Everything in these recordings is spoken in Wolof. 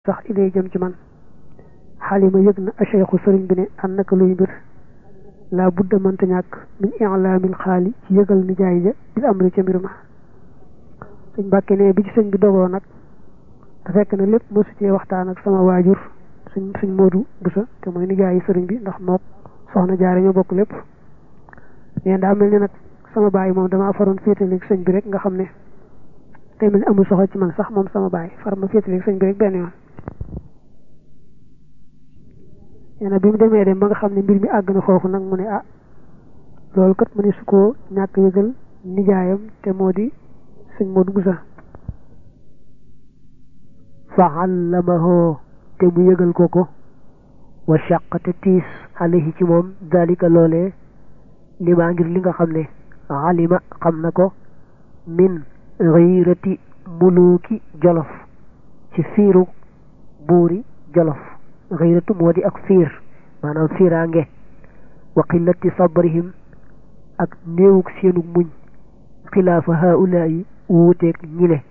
sax ilay jëm ci man xalima yëg na acheikhu sëriñ bi ne an naka luy mbir laa budda mënta ñàkk min i'laamil xaali ci yëgal ni jaay ja bil amri ca mbir ma sëñ Mbàkke ne bi ci sëñ bi dogoo nag te fekk na lépp mosu cee waxtaan ak sama waajur suñ Moodu Busa te mooy nijaayi sëriñ bi ndax mook soxna jaare ñoo bokk lépp neen daa mel ni nag sama baay moom damaa faroon féetaleeg sëñ bi rek nga xam ne tey mel ni amul soxla ci man sax moom sama baay far ma féetaleeg sëñ bi rek benn yoon nee na bi mu demee dem ba nga xam ne mbir mi àgg na foofu nag mu ne ah loolu kat mu ne su ko ñàkk yëgal nijaayam te moo di sëñ Moodu Busa fa allamahu te mu yëgal ko wa shaqate tiis alayhi ci moom dalika loolee limaa ngir li nga xam ne alima xam na ko min xiirati muluki jolof ci fiiru buuri jolof xiiratu moo di ak fiir maanaam fiiraange wa qillati sabrihim ak néewug seenu muñ xilaafa haulaayi wuuteeg ñile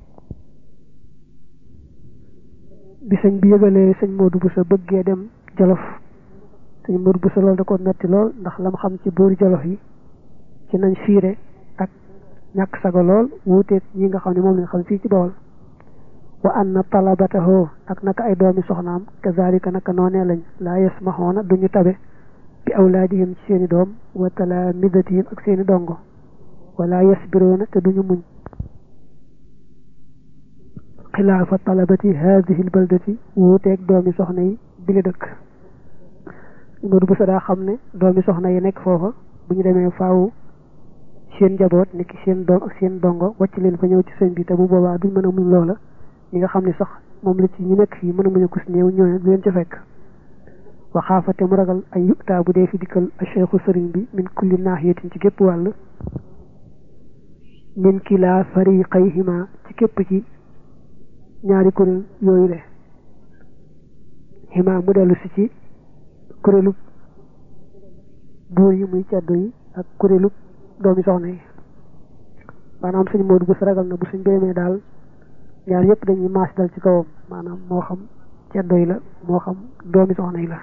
bi sëñ bi yëgalee sëñ Moodu Busa bëggee dem jolof sëñ Moodu Busa loolu da ko metti lool ndax lam xam ci buuri jolof yi ci nañ fiire ak ñàkk sago lool wuuteeg ñi nga xam ne moom lañ xam fii ci Bawol wa anna talabatahu ak naka ay doomi soxnaam kazalika naka noonee lañ laa yasmaxoona duñu tabe bi awlaadihim ci seeni doom wa talamidatihim ak seeni dongo wala yasbiroona te duñu muñ xilaafa talabati hadihi albaldati wuuteeg doomi soxna yi bi li dëkk Moodu Busa daa xam ne doomi soxna yi nekk foofa bu ñu demee faaw seen njaboot nekk seen doom ak seen dongo wàcc leen fa ñëw ci sëñ bi te bu boobaa duñ mën a muñ loola ñi nga xam ne sax moom la ci ñu nekk fii mën a muñ a kus néew ñooñu du leen ca fekk waxaafate mu ragal ay yutaa bu dee fi dikkal a cheikhu sëriñ bi min kulli naahiyatin ci gépp wàll min kilaa fariqayhima ci képp ci ñaari kuréel yooyu le xima mu dellu si ci kuréelu buur yi muy ceddo yi ak kuréelu doomi soxna yi maanaam sëñ Moodu Busa ragal na bu suñ béyee daal ñaar yëpp dañuy maas dal ci kawam maanaam moo xam ceddo yi la moo xam doomi soxna yi la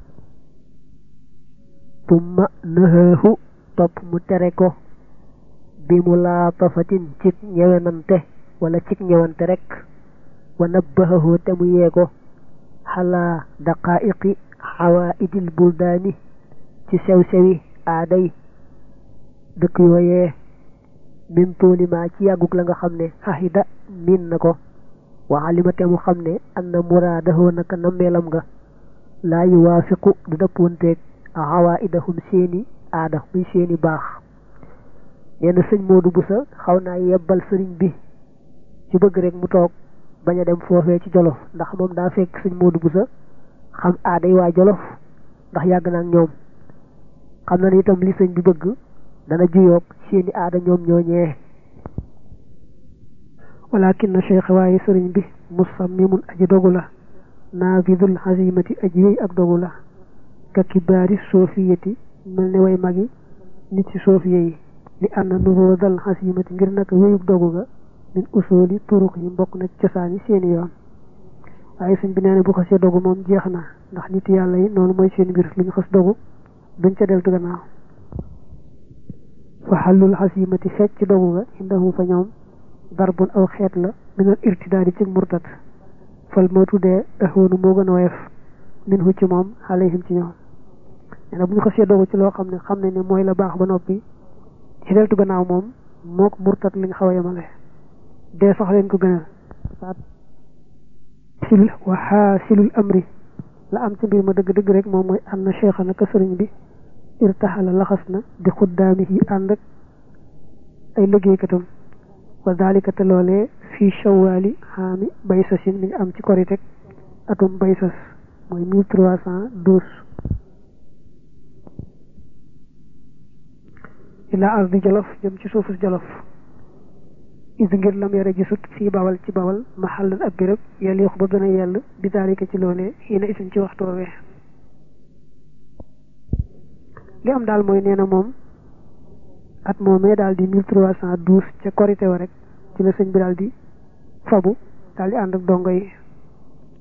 tumma nëxëxu topp mu tere ko bi mu laa tafatin cig ñewenante wala cig ñewante rek wa nabbahahu te mu yee ko xalaa daqaa'iqi xawaaidil buldaani ci sew-sewi aaday dëkk yooyee min tuulima ci yàggug la nga xam ne xahida miin na ko wa alima te mu xam ne anna muraadahu naka nammeelam nga laa yuwaafiqu du dëppoonteeg xawaaidahum seeni aada muy seeni baax nee na sëñ Moodu Busa xaw naa yebbal sëriñ bi ci bëgg rek mu toog bañ a dem foofee ci jolof ndax moom daa fekk sëñ Moodu Busa xam aaday waa jolof ndax yàgg na ak ñoom xam na ne itam li sëñ bi bëgg dana juyoog seeni aada ñoom ñooñee walakin na cheikh waaye sëriñ bi musammimun aji dogu la naafidul xasimati aji yéy ak dogu la ka kibaari soofiyati mel ne way magi nit ci soofiya yi li ànd nuroodal xasimati ngir naka wéyug dogu ga min usuli turuq yi mbokk na cosaani seeni yoon waaye sëñ bi nee na bu xasee dogu moom jeex na ndax nit yàlla yi noonu mooy seen mbir lu ñu xas dogu duñ ca deltu gannaaw fa xallul xasimati fecc dogu ga indahum fa ñoom darbun aw xeet la minal irtidaadi ci murtat fal moo tuddee ahwanu moo gën a woyof min hu ci moom alayhim ci ñoom nee na bu ñu xasee dogu ci loo xam ne xam ne ne mooy la baax ba noppi ci deltu gannaaw moom moo ko murtat li nga xaw a yemale dee sax leen ko gënal wa xaasilul amri la am ci mbir ma dëgg-dëgg rek moom mooy am na cheikha naka sëriñ bi irtaxala laxas na bi xuddaami yi ànd ak ay liggéeykatam wa dalika te loolee fii shawaali xaami baysasin mi ngi am ci koritek atum baysas mooy 1312 ila ardi jolof jëm ci suufus jolof is ngir lam yara gisut fii bawal ci bawal maxallan ab béréb yaliix ba gën a yell bi dalika ci loolee xiina isin ci waxtu woowee li am daal mooy nee na moom at moomee daal di 1312 ca korité wa rek ci la sëñ bi daal di fabu daal di ànd ak dongo yi